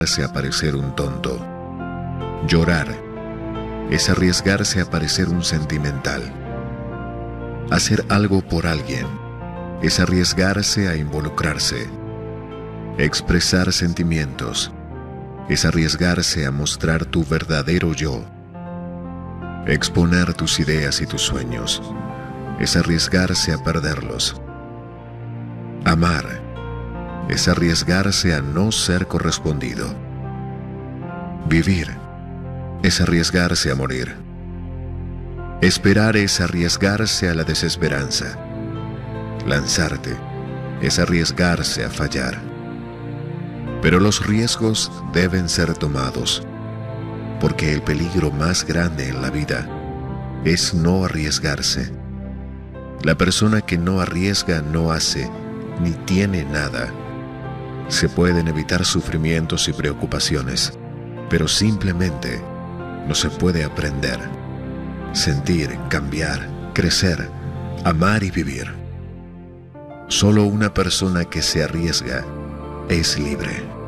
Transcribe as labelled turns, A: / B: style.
A: arriesgarse a parecer un tonto. Llorar es arriesgarse a parecer un sentimental. Hacer algo por alguien es arriesgarse a involucrarse. Expresar sentimientos es arriesgarse a mostrar tu verdadero yo. Exponer tus ideas y tus sueños es arriesgarse a perderlos. Amar es arriesgarse a no ser correspondido. Vivir es arriesgarse a morir. Esperar es arriesgarse a la desesperanza. Lanzarte es arriesgarse a fallar. Pero los riesgos deben ser tomados, porque el peligro más grande en la vida es no arriesgarse. La persona que no arriesga no hace ni tiene nada. Se pueden evitar sufrimientos y preocupaciones, pero simplemente no se puede aprender, sentir, cambiar, crecer, amar y vivir. Solo una persona que se arriesga es libre.